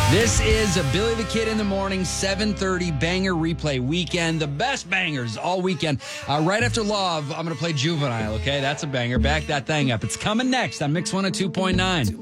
This is a Billy the Kid in the Morning, 7:30 banger replay weekend. The best bangers all weekend. Right after Love, I'm going to play Juvenile, okay? That's a banger. Back that thing up. It's coming next on Mix 102.9.